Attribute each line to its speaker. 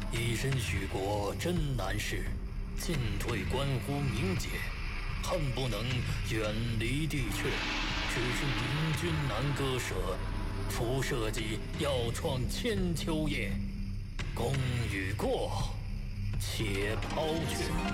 Speaker 1: 以身许国真难事，进退关乎名节，恨不能远离地阙。只是明君难割舍，伏社稷要创千秋业。功与过，且抛却。